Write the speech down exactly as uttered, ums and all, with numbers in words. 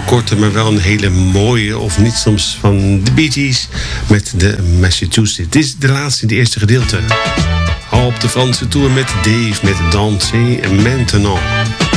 korte, maar wel een hele mooie, of niet soms, van de Bee Gees met de Massachusetts. Dit is de laatste, de eerste gedeelte. Op de Franse tour met Dave met Danser Maintenant.